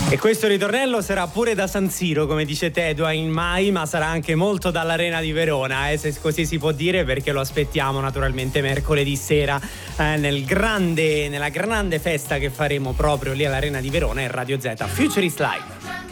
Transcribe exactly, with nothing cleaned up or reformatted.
E questo ritornello sarà pure da San Siro, come dice Tedua in Mai, ma sarà anche molto dall'Arena di Verona, eh, se così si può dire, perché lo aspettiamo naturalmente mercoledì sera eh, nel grande, nella grande festa che faremo proprio lì all'Arena di Verona e Radio Z Futurist Live.